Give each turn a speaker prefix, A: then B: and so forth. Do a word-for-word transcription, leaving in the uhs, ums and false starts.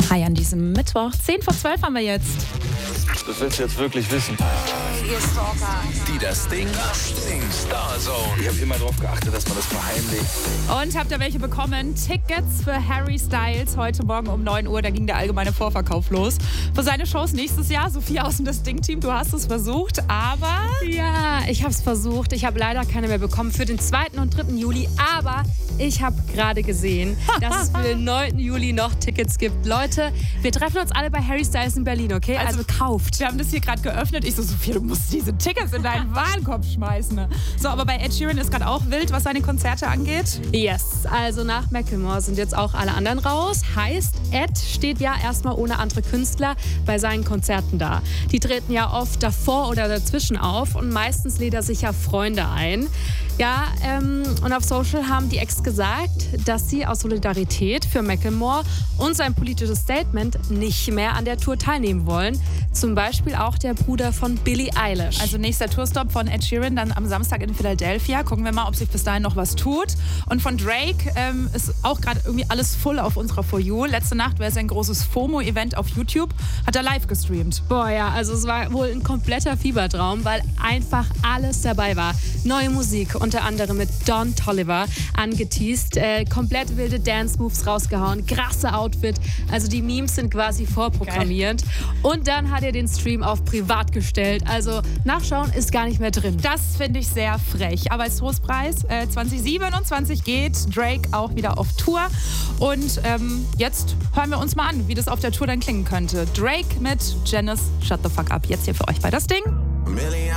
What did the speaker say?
A: Hi an diesem Mittwoch. zehn vor zwölf haben wir jetzt.
B: Das willst du jetzt wirklich wissen.
C: Ihr Stalker.
D: Die das Ding Ding Starzone.
B: Ich habe immer darauf geachtet, dass man das verheimlicht.
A: Und habt ihr welche bekommen? Tickets für Harry Styles heute Morgen um neun Uhr. Da ging der allgemeine Vorverkauf los. Für seine Shows nächstes Jahr. Sophia aus dem Das Ding-Team, du hast es versucht, aber...
E: Ja, ich habe es versucht. Ich habe leider keine mehr bekommen für den zweiten und dritten Juli. Aber ich habe gerade gesehen, dass es für den neunten Juli noch Tickets gibt. Leute, wir treffen uns alle bei Harry Styles in Berlin, okay? Also, also kauft.
A: Wir haben das hier gerade geöffnet. Ich so, Sophia, du musst diese Tickets in deinen Warenkorb schmeißen. So, aber bei Ed Sheeran ist gerade auch wild, was seine Konzerte angeht.
E: Yes, also nach Macklemore sind jetzt auch alle anderen raus. Heißt, Ed steht ja erstmal ohne andere Künstler bei seinen Konzerten da. Die treten ja oft davor oder dazwischen auf und meistens lädt er sich ja Freunde ein. Ja, ähm, und auf Social haben die Ex gesagt, dass sie aus Solidarität für Macklemore und sein politisches Statement nicht mehr an der Tour teilnehmen wollen. Zum Beispiel auch der Bruder von Billie Eilish.
A: Also nächster Tourstop von Ed Sheeran dann am Samstag in Philadelphia. Gucken wir mal, ob sich bis dahin noch was tut. Und von Drake ähm, ist auch gerade irgendwie alles voll auf unserer For You. Letzte Nacht war es ein großes FOMO-Event auf YouTube. Hat er live gestreamt.
E: Boah, ja, also es war wohl ein kompletter Fiebertraum, weil einfach alles dabei war. Neue Musik, unter anderem mit Don Toliver angeteased, äh, komplett wilde Dance-Moves rausgehauen, krasse Outfit, also die Memes sind quasi vorprogrammiert. Geil. Und dann hat er den Stream auf privat gestellt, also nachschauen ist gar nicht mehr drin.
A: Das finde ich sehr frech, aber als Trostpreis äh, zwanzig siebenundzwanzig geht Drake auch wieder auf Tour und ähm, jetzt hören wir uns mal an, wie das auf der Tour dann klingen könnte. Drake mit Janice Shut the Fuck Up, jetzt hier für euch bei Das Ding.